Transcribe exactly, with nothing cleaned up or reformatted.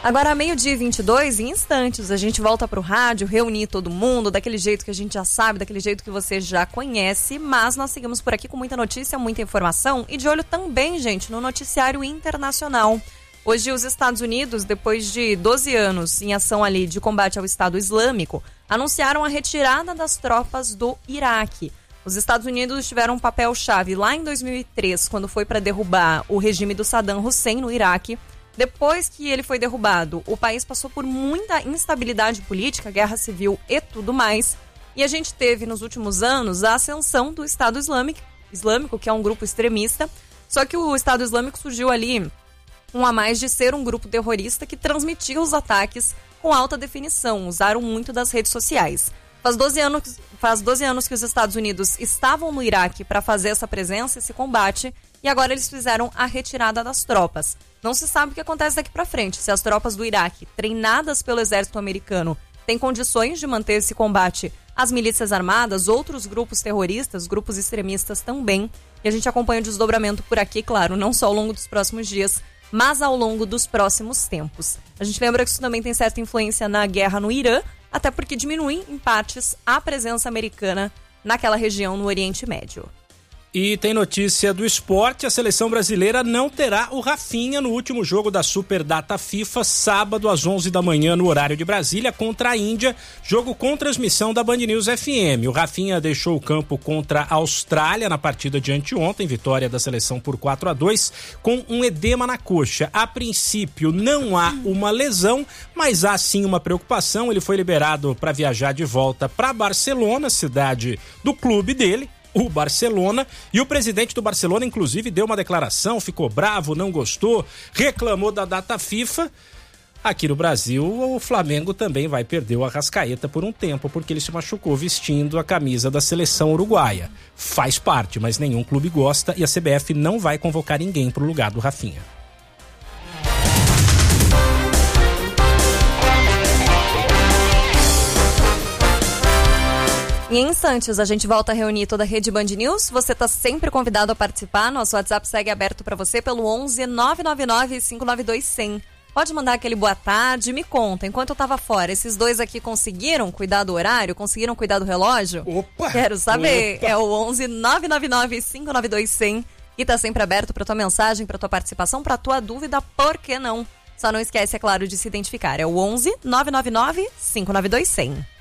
Agora, meio-dia e vinte e dois, em instantes, a gente volta pro rádio, reunir todo mundo, daquele jeito que a gente já sabe, daquele jeito que você já conhece, mas nós seguimos por aqui com muita notícia, muita informação e de olho também, gente, no noticiário internacional. Hoje, os Estados Unidos, depois de doze anos em ação ali de combate ao Estado Islâmico, anunciaram a retirada das tropas do Iraque. Os Estados Unidos tiveram um papel-chave lá em dois mil e três, quando foi para derrubar o regime do Saddam Hussein no Iraque. Depois que ele foi derrubado, o país passou por muita instabilidade política, guerra civil e tudo mais. E a gente teve nos últimos anos a ascensão do Estado Islâmico, Islâmico, que é um grupo extremista. Só que o Estado Islâmico surgiu ali um a mais de ser um grupo terrorista que transmitia os ataques com alta definição, usaram muito das redes sociais. Faz doze anos, faz doze anos que os Estados Unidos estavam no Iraque para fazer essa presença, esse combate, e agora eles fizeram a retirada das tropas. Não se sabe o que acontece daqui para frente, se as tropas do Iraque, treinadas pelo exército americano, têm condições de manter esse combate às milícias armadas, outros grupos terroristas, grupos extremistas também. E a gente acompanha o desdobramento por aqui, claro, não só ao longo dos próximos dias, mas ao longo dos próximos tempos. A gente lembra que isso também tem certa influência na guerra no Irã, até porque diminui em partes a presença americana naquela região no Oriente Médio. E tem notícia do esporte, a seleção brasileira não terá o Rafinha no último jogo da Superdata FIFA, sábado às onze da manhã no horário de Brasília, contra a Índia, jogo com transmissão da Band News F M. O Rafinha deixou o campo contra a Austrália na partida de anteontem, vitória da seleção por quatro a dois, com um edema na coxa. A princípio não há uma lesão, mas há sim uma preocupação. Ele foi liberado para viajar de volta para Barcelona, cidade do clube dele, o Barcelona, e o presidente do Barcelona inclusive deu uma declaração, ficou bravo, não gostou, reclamou da data FIFA. Aqui no Brasil, o Flamengo também vai perder o Arrascaeta por um tempo, porque ele se machucou vestindo a camisa da seleção uruguaia. Faz parte, mas nenhum clube gosta e a C B F não vai convocar ninguém para o lugar do Rafinha. Em instantes, a gente volta a reunir toda a rede Band News. Você está sempre convidado a participar. Nosso WhatsApp segue aberto para você pelo onze nove nove nove cinco nove dois zero zero. Pode mandar aquele boa tarde. Me conta, enquanto eu estava fora, esses dois aqui conseguiram cuidar do horário? Conseguiram cuidar do relógio? Opa! Quero saber. Opa. É o onze nove nove nove cinco nove dois zero zero. E tá sempre aberto para tua mensagem, para tua participação, para tua dúvida, por que não? Só não esquece, é claro, de se identificar. É o onze nove nove nove cinco nove dois zero zero.